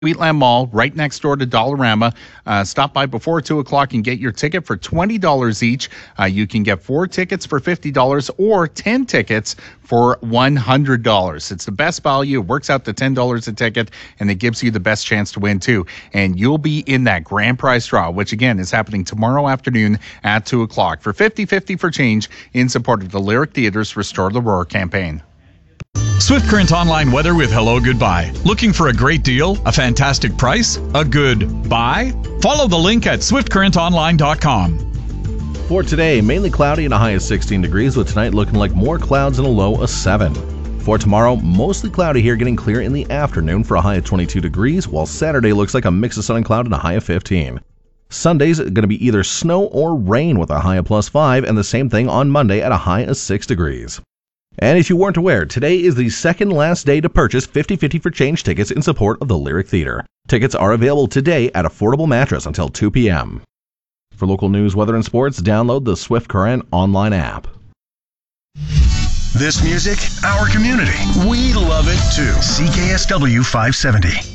Wheatland Mall, right next door to Dollarama. Stop by before 2 o'clock and get your ticket for $20 each. You can get 4 tickets for $50 or 10 tickets for $100. It's the best value. It works out to $10 a ticket, and it gives you the best chance to win, too. And you'll be in that grand prize draw, which, again, is happening tomorrow afternoon at 2 o'clock for 50-50 for change in support of the Lyric Theatre's Restore the Roar campaign. Swift Current Online weather with Hello Goodbye. Looking for a great deal? A fantastic price? A good buy? Follow the link at swiftcurrentonline.com. For today, mainly cloudy and a high of 16 degrees, with tonight looking like more clouds and a low of 7. For tomorrow, mostly cloudy here, getting clear in the afternoon for a high of 22 degrees, while Saturday looks like a mix of sun and cloud and a high of 15. Sunday's going to be either snow or rain with a high of +5, and the same thing on Monday at a high of 6 degrees. And if you weren't aware, today is the second last day to purchase 50-50 for change tickets in support of the Lyric Theatre. Tickets are available today at Affordable Mattress until 2 p.m. For local news, weather, and sports, download the Swift Current online app. This music, our community. We love it too. CKSW 570.